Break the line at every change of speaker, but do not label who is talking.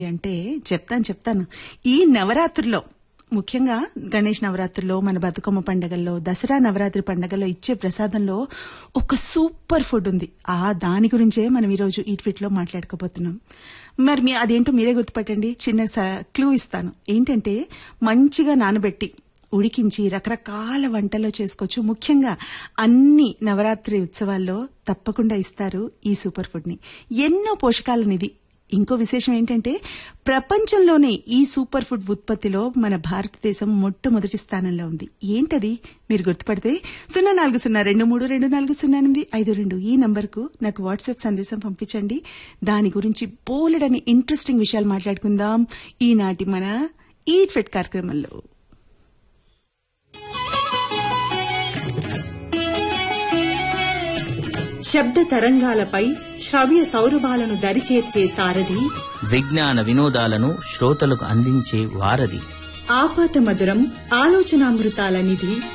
అంటే చెప్తాను. ఈ నవరాత్రుల్లో ముఖ్యంగా గణేష్ నవరాత్రుల్లో, మన బతుకమ్మ పండగల్లో, దసరా నవరాత్రి పండగల్లో ఇచ్చే ప్రసాదంలో ఒక సూపర్ ఫుడ్ ఉంది. దాని గురించే మనం ఈరోజు ఈట్ ఫిట్ లో మాట్లాడుకోబోతున్నాం. మరి అదేంటో మీరే గుర్తుపట్టండి. చిన్న క్లూ ఇస్తాను. ఏంటంటే మంచిగా నానబెట్టి ఉడికించి రకరకాల వంటల్లో చేసుకోవచ్చు. ముఖ్యంగా అన్ని నవరాత్రి ఉత్సవాల్లో తప్పకుండా ఇస్తారు ఈ సూపర్ ఫుడ్ ని. ఎన్నో పోషకాలనిది. ఇంకో విశేషం ఏంటంటే ప్రపంచంలోనే ఈ సూపర్ ఫుడ్ ఉత్పత్తిలో మన భారతదేశం మొట్టమొదటి స్థానంలో ఉంది. ఏంటది మీరు గుర్తుపడితే 040232400852 ఈ నంబర్కు నాకు వాట్సాప్ సందేశం పంపించండి. దాని గురించి బోలెడని ఇంట్రెస్టింగ్ విషయాలు మాట్లాడుకుందాం ఈనాటి మన ఈట్ ఫిట్ కార్యక్రమంలో. శబ్ద తరంగాలపై శ్రవ్య సౌరభాలను దరిచేర్చే సారథి,
విజ్ఞాన వినోదాలను శ్రోతలకు అందించే వారధి,
ఆపాత మధురం ఆలోచనామృతాల నిధి,